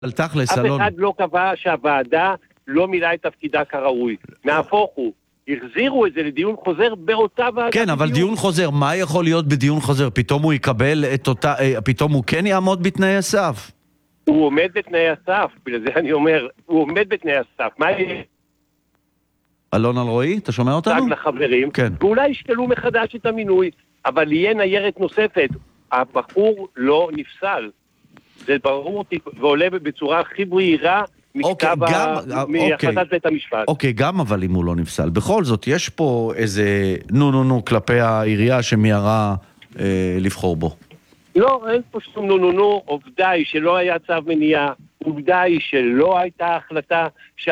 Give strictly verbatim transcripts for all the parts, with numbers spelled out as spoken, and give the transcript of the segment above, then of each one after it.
אבל תכלס, אף אלון. אחד לא קבע שהוועדה לא מילאה את תפקידה כראוי. נהפוך הוא. החזירו את זה לדיון חוזר באותה ועדה. כן, אבל דיון חוזר, מה יכול להיות בדיון חוזר? פתאום הוא יקבל את אותה, פתאום הוא כן יעמוד בתנאי הסף? הוא עומד בתנאי הסף, בגלל זה אני אומר, הוא עומד בתנאי הסף. מה יהיה? אלון אלרועי, אתה שומע אותנו? תג לחברים, כן. ואולי ישקלו מחדש את המינוי, אבל יהיה ניירת נוספת. הבחור לא נפסל. זה ברור ועולה בצורה הכי בהירה מכתב מהחלטת בית המשפט. אוקיי, גם אבל אם הוא לא נפסל. בכל זאת, יש פה איזה נו נו נו כלפי העירייה שמיירה אה, לבחור בו. לא, אין פה שום נו נו נו, עובדה היא שלא היה צו מניעה, עובדה היא שלא הייתה החלטה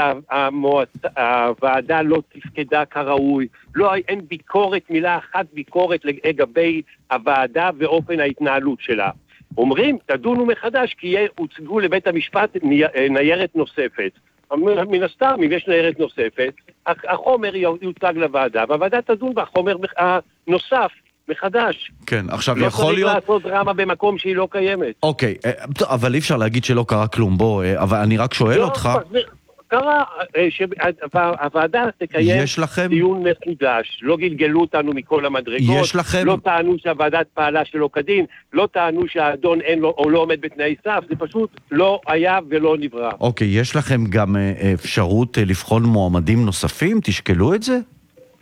שהוועדה לא תפקדה כראוי, לא, אין ביקורת, מילה אחת ביקורת לגבי הוועדה ואופן ההתנהלות שלה. אומרים, תדונו מחדש, כי הוצגו לבית המשפט ניירת נוספת. מן הסתם, אם יש ניירת נוספת, החומר יוצג לוועדה, והוועדה תדון בחומר הנוסף מחדש. כן, עכשיו יכול להיות... לא צריך לעשות דרמה במקום שהיא לא קיימת. אוקיי, אבל אי אפשר להגיד שלא קרה כלום, בוא, אבל אני רק שואל אותך... קרה שהוועדה תקיים דיון מחודש, לא גלגלו אותנו מכל המדרגות, לא טענו שהוועדה פעלה שלא כדין, לא טענו שהאדון אין לו או לא עומד בתנאי סף, זה פשוט לא היה ולא נברא. אוקיי, יש לכם גם אפשרות לבחון מועמדים נוספים? תשקלו את זה?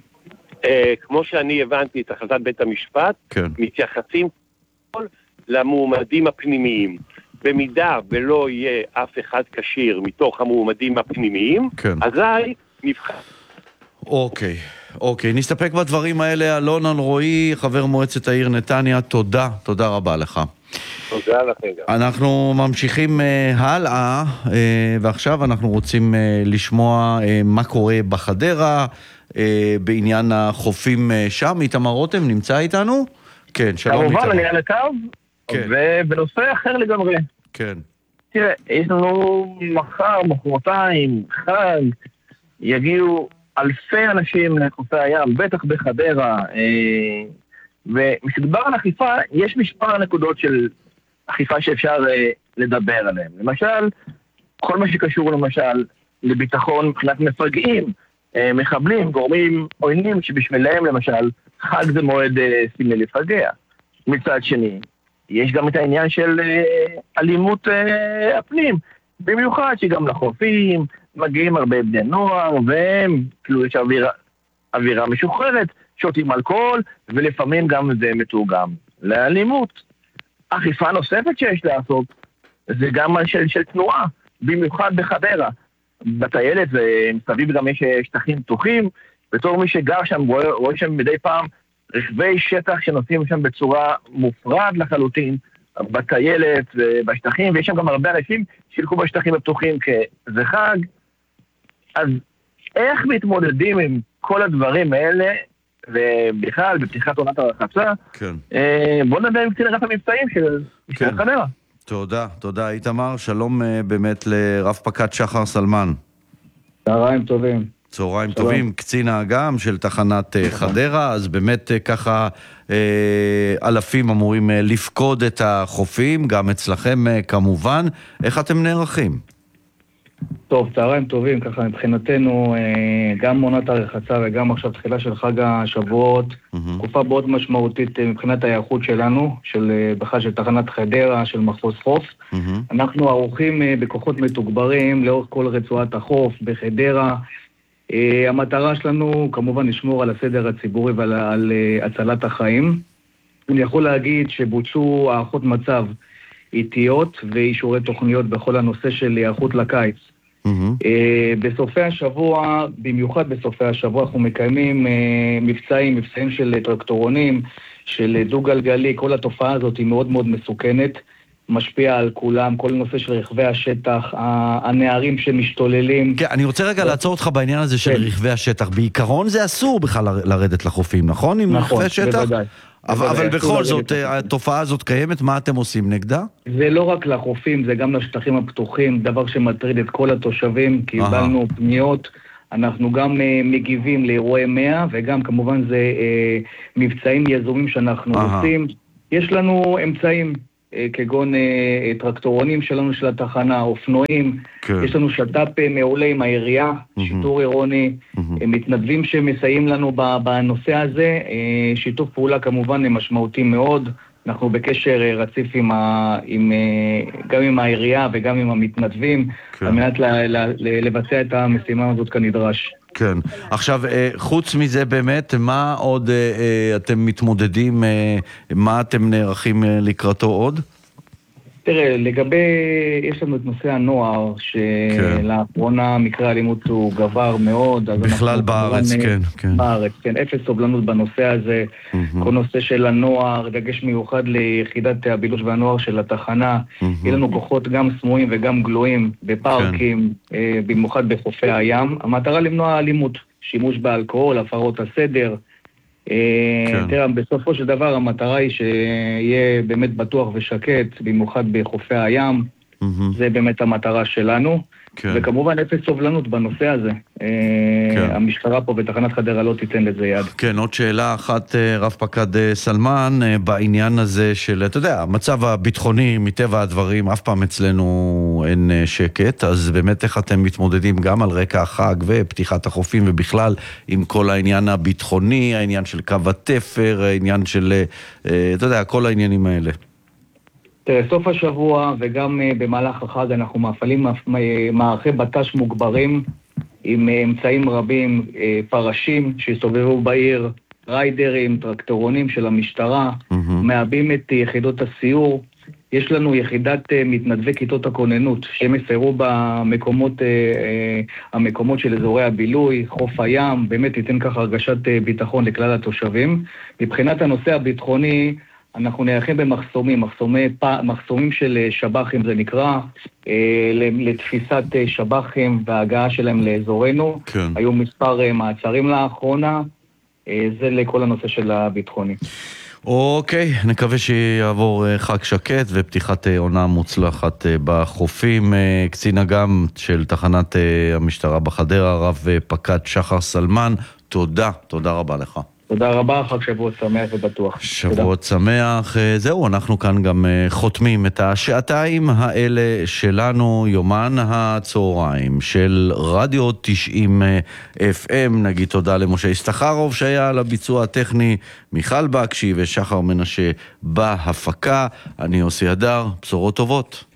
כמו שאני הבנתי את החלטת בית המשפט, מתייחסים למועמדים הפנימיים. במידה ולא יהיה אף אחד קשיר מתוך המועמדים הפנימיים, כן. אזי נבחר. אוקיי, אוקיי. נסתפק בדברים האלה. אלון אלרועי, חבר מועצת העיר נתניה, תודה, תודה רבה לך. תודה לכם גם. אנחנו ממשיכים uh, הלאה, uh, ועכשיו אנחנו רוצים uh, לשמוע uh, מה קורה בחדרה, uh, בעניין החופים uh, שם. איתמר רותם נמצא איתנו? כן, שלום איתמר. כמובן, אני על הקו. כן. ובנושא אחר לגמרי. כן. תראה, יש לנו מחר, מחרתיים, חג, יגיעו אלפי אנשים לחופי הים, בטח בחדרה, אה, ומסדבר על אכיפה, יש מספר נקודות של אכיפה שאפשר אה, לדבר עליהן. למשל, כל מה שקשור למשל לביטחון מבחינת מפגעים, אה, מחבלים, גורמים עוינים שבשבילם למשל, חג זה מועד אה, סמלי לפגע. מצד שני, יש גם את העניין של uh, אלימות uh, הפנים, במיוחד שגם לחופים מגיעים הרבה בני נוער, והם, כאילו יש אווירה, אווירה משוחררת, שותים אלכוהול, ולפעמים גם זה מתורגם לאלימות. אכיפה נוספת שיש לעשות, זה גם של, של תנועה, במיוחד בחדרה. בטיילת ומסביב גם יש שטחים פתוחים, בתור מי שגר שם רואה, רואה שם מדי פעם, רכבי שטח שנוסעים שם בצורה מופרד לחלוטין, בטיילת ובשטחים, ויש שם גם הרבה אנשים שילכו בשטחים הפתוחים כזה חג. אז איך מתמודדים עם כל הדברים האלה, ובכלל בפתיחת עונת הרחצה? כן. בואו נדבר עם קצין רב המבצעים של כן. חדרה. תודה, תודה איתמר. שלום באמת לרב פקד שחר סלמן. צהריים טובים. צהריים טובים, קצין האג"ם של תחנת חדרה, אז באמת ככה אלפים אמורים לפקוד את החופים, גם אצלכם כמובן. איך אתם נערכים? טוב, צהריים טובים, ככה מבחינתנו, גם עונת הרחצה וגם עכשיו תחילה של חג השבועות, תקופה מאוד משמעותית מבחינת ההיערכות שלנו, של בכלל של תחנת חדרה, של מחוז חוף. אנחנו ערוכים בכוחות מתוגברים לאורך כל רצועת החוף, בחדרה. Uh, המטרה שלנו כמובן לשמור על הסדר הציבורי ועל על, uh, הצלת החיים. אני יכול להגיד שבוצעו הערכות מצב איטיות ואישורי תוכניות בכל הנושא של היערכות לקיץ. Mm-hmm. Uh, בסופי השבוע, במיוחד בסופי השבוע, אנחנו מקיימים uh, מבצעים, מבצעים של טרקטורונים, של דו גלגלי. כל התופעה הזאת היא מאוד מאוד מסוכנת. משפיע על כולם, כל נושא של רכבי השטח, הנערים שמשתוללים. כן, אני רוצה רגע לעצור אותך בעניין הזה של רכבי השטח. בעיקרון זה אסור בכלל לרדת לחופים, נכון? עם רכבי שטח? בוודאי. אבל בכל זאת, התופעה הזאת קיימת, מה אתם עושים נגדה? זה לא רק לחופים, זה גם לשטחים הפתוחים, דבר שמטריד את כל התושבים, קיבלנו פניות, אנחנו גם מגיבים לאירועי מאה, וגם כמובן זה מבצעים יזומים שאנחנו עושים. יש לנו אמצעים. כגון טרקטורונים שלנו של התחנה, אופנועים, כן. יש לנו שטאפ מעולה עם העירייה, mm-hmm. שיטור עירוני, mm-hmm. מתנדבים שמסייעים לנו בנושא הזה, שיתוף פעולה כמובן משמעותי מאוד, אנחנו בקשר רציף עם ה, עם, גם עם העירייה וגם עם המתנדבים, כן. על מנת ל, ל, ל, לבצע את המשימה הזאת כנדרש. כן. עכשיו, חוץ מזה באמת, מה עוד אתם מתמודדים, מה אתם נערכים לקראתו עוד? תראה, לגבי, יש לנו את נושא הנוער, שלאחרונה מקרה האלימות הוא גבר מאוד. בכלל בארץ, כן, כן. בארץ, כן, אפס סובלנות בנושא הזה. כל נושא של הנוער, דגש מיוחד ליחידת הבילוש והנוער של התחנה. יהיה לנו כוחות גם סמויים וגם גלויים בפארקים, במיוחד בחופי הים. המטרה למנוע אלימות, שימוש באלכוהול, הפרות הסדר. תראה, בסופו של דבר המטרה היא שיהיה באמת בטוח ושקט, במיוחד בחופי הים, זה באמת המטרה שלנו, וכמובן אפס סובלנות בנושא הזה. המשטרה פה בתחנת חדרה לא תיתן לזה יד. כן, עוד שאלה אחת, רב פקד סלמן, בעניין הזה של, אתה יודע, המצב הביטחוני מטבע הדברים, אף פעם אצלנו אין שקט, אז באמת איך אתם מתמודדים גם על רקע החג ופתיחת החופים ובכלל עם כל העניין הביטחוני, העניין של קו התפר, העניין של, אתה יודע, כל העניינים האלה. תראה, סוף השבוע וגם במהלך החג אנחנו מפעילים מערכי בט"ש מוגברים עם אמצעים רבים, פרשים שיסובבו בעיר, ריידרים, טרקטורונים של המשטרה, mm-hmm. מעבים את יחידות הסיור. יש לנו יחידת מתנדבי כיתות הכוננות שהם יסיירו במקומות המקומות של אזורי הבילוי, חוף הים, באמת ייתן ככה הרגשת ביטחון לכלל התושבים. מבחינת הנושא הביטחוני, אנחנו נערכים במחסומים, מחסומי, מחסומים של שב"חים זה נקרא, לתפיסת שב"חים וההגעה שלהם לאזורנו. כן. היו מספר מעצרים לאחרונה, זה לכל הנושא של הביטחוני. אוקיי, נקווה שיעבור חג שקט ופתיחת עונה מוצלחת בחופים. קצין אג"ם של תחנת המשטרה בחדרה, רב פקד שחר סלמן, תודה, תודה רבה לך. תודה רבה, חג שבועות שמח ובטוח. שבועות שמח. זהו, אנחנו כאן גם חותמים את השעתיים האלה שלנו, יומן הצהריים של רדיו תשעים אף אם. נגיד תודה למשה הסתחרוב שהיה על הביצוע הטכני, מיכל בקשי ושחר מנשה בהפקה. אני יוסי הדר, בשורות טובות.